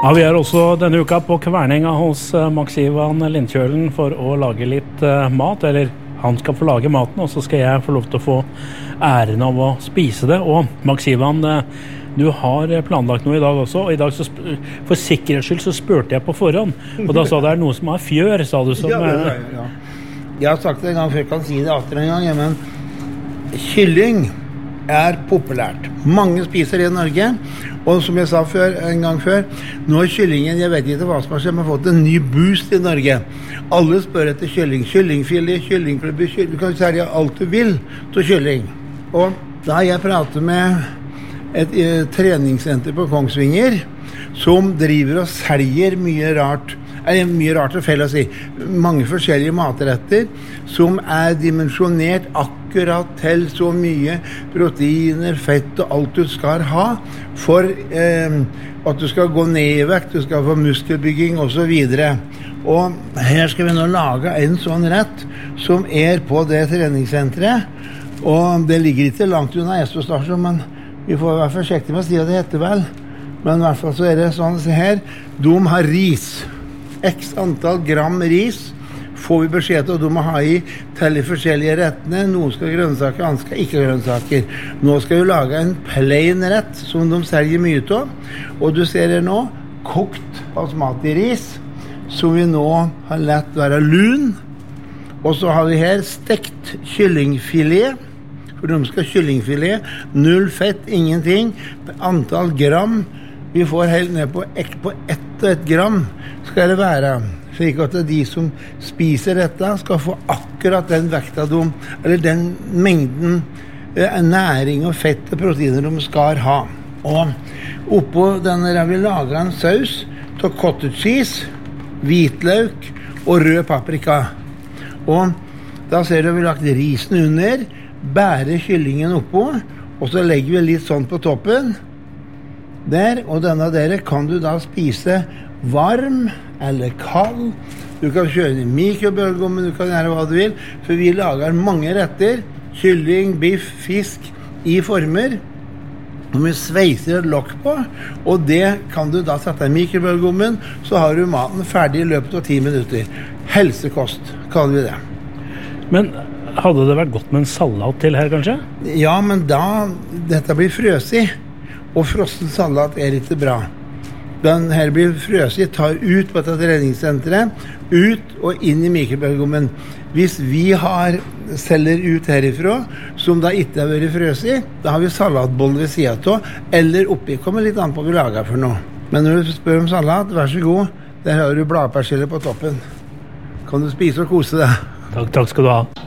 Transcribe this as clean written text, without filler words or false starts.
Ja, vi også denne uka på kverninga hos Max Ivan Lindkjølen for å lage litt mat, eller han skal få lage maten, og så skal jeg få lov til å få æren av å spise det. Og Max Ivan, du har planlagt noe i dag også, og i dag så for sikkerhets skyld så spurte jeg på forhånd, og da sa det noe som fjør, sa du som... Ja. Jeg har sagt det en gang før, jeg kan si det atter en gang, men kylling populært. Mange spiser det i Norge, og som jeg sa en gang før, nå kyllingen, jeg vet ikke hva som har skjedd, men har fått en ny boost i Norge. Alle spør etter kylling, kyllingfilet, kyllingklubber, du kan selge alt du vil til kylling. Og da har jeg pratet med et treningssenter på Kongsvinger, som driver og selger mye rart og feil å si. Mange forskjellige matretter som dimensjonert akkurat til så mye proteiner, fett og alt du skal ha for at du skal gå ned i vekt, du skal få muskelbygging og så videre. Og her skal vi nå lage en sånn rett som på det treningssenteret, og det ligger ikke langt unna Espostasjon, men vi får være forsiktige med å si at det heter vel. Men i hvert fall så det sånn, se her, de har ris. X antall gram ris får vi beskjed til, og de må ha i til de forskjellige rettene. Noen skal grønnsaker, andre skal ikke grønnsaker. Nå skal vi lage en plain rett som de selger mye av. Og du ser her nå, kokt basmati ris, som vi nå har lett være lun. Og så har vi her stekt kyllingfilet, for de skal ha kyllingfilet, 0 fett, ingenting, antall gram, vi får helt ned på 1 gram skal det være, slik at de som spiser dette skal få akkurat den vekta eller den mengden næring og fett og proteiner de skal ha. Og oppå denne har vi laget en saus til cottage cheese, hvitløk og rød paprika. Og da ser du vi har lagt risen under, bærer kyllingen oppå, og så legger vi litt sånn på toppen. Der, og denne der kan du da spise varm eller kald. Du kan kjøre den i mikrobølgeovnen, du kan gjøre hva du vil, for vi lager mange retter, kylling, biff, fisk i former, og vi sveiser et lokk på, og det kan du da sette i mikrobølgeovnen, så har du maten ferdig i løpet av 10 minutter. Helsekost, kaller vi det. Men hadde det vært godt med en salat til her, kanskje? Ja, men dette blir frøsig, og frossen salat ikke bra. Den her blir frøsig, tar ut på dette treningssenteret, ut og inn i mikrobølgeovnen. Hvis vi selger ut herifra, som da ikke har vært frøsig, da har vi salatboller ved siden av, eller oppi, kommer litt an på hva vi lager for noe. Men når du spør om salat, vær så god, der har du bladpersille på toppen. Kan du spise og kose deg? Takk skal du ha.